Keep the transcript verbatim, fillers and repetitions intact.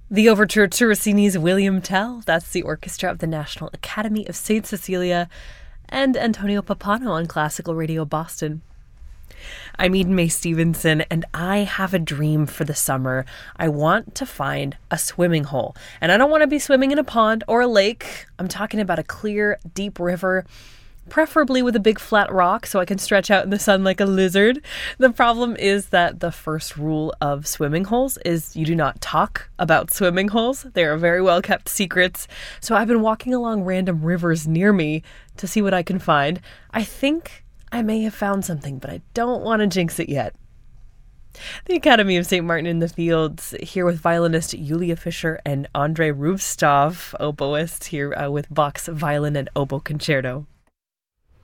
The overture to Rossini's William Tell. That's the orchestra of the National Academy of Saint Cecilia. And Antonio Pappano on Classical Radio Boston. I'm Eden Mae Stevenson, and I have a dream for the summer. I want to find a swimming hole. And I don't want to be swimming in a pond or a lake. I'm talking about a clear, deep river, preferably with a big flat rock so I can stretch out in the sun like a lizard. The problem is that the first rule of swimming holes is you do not talk about swimming holes. They are very well kept secrets. So I've been walking along random rivers near me to see what I can find. I think I may have found something, but I don't want to jinx it yet. The Academy of Saint Martin in the Fields, here with violinist Yulia Fischer and Andrei Rubstov, oboist, here uh, with Bach's Violin and Oboe Concerto.